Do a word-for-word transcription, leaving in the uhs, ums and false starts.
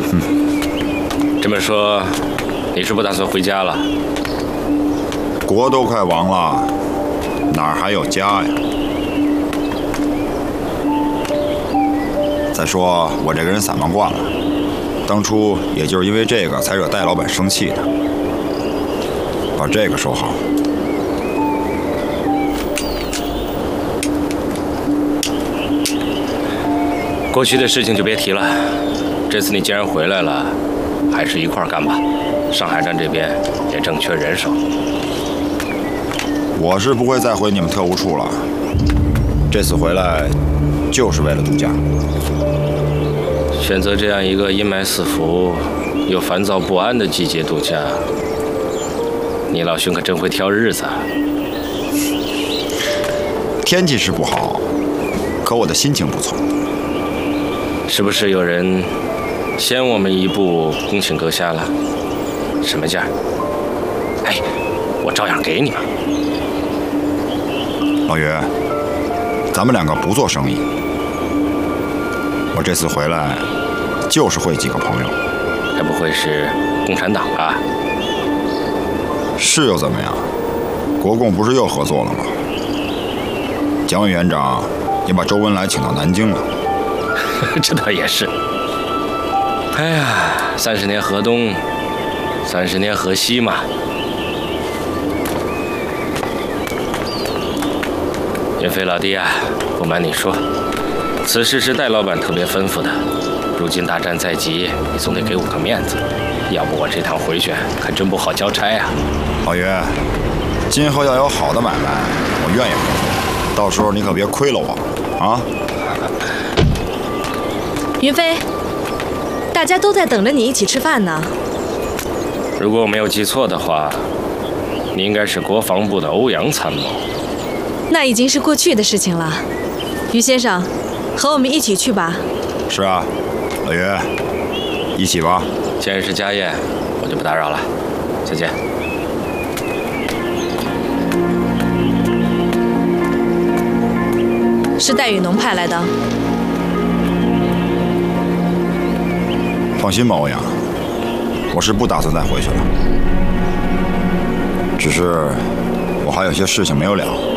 这么说，你是不打算回家了？ 国都快亡了，哪儿还有家呀？再说我这个人散漫惯了，当初也就是因为这个才惹戴老板生气的。把这个收好。 过去的事情就别提了。这次你既然回来了，还是一块儿干吧。上海站这边也正缺人手。 我是不会再回你们特务处了。这次回来就是为了度假。 选择这样一个阴霾四伏又烦躁不安的季节度假，你老兄可真会挑日子啊。 天气是不好，可我的心情不错。 是不是有人先我们一步恭请阁下了？什么价？哎，我照样给你们。 老于，咱们两个不做生意。我这次回来就是会几个朋友。 该不会是共产党吧？ 是又怎么样？国共不是又合作了吗？蒋委员长也把周恩来请到南京了。 这倒也是。哎呀，三十年河东，三十年河西嘛。云飞老弟啊，不瞒你说，此事是戴老板特别吩咐的。如今大战在即，你总得给我个面子，要不我这趟回去可真不好交差啊。 老于，今后要有好的买卖，我愿意合作，到时候你可别亏了我啊。 云飞，大家都在等着你一起吃饭呢。 如果我没有记错的话，你应该是国防部的欧阳参谋。 那已经是过去的事情了。于先生，和我们一起去吧。 是啊，老于，一起吧。 既然是家宴，我就不打扰了，再见。 是戴雨农派来的。 放心吧，欧阳，我是不打算再回去了，只是我还有些事情没有了。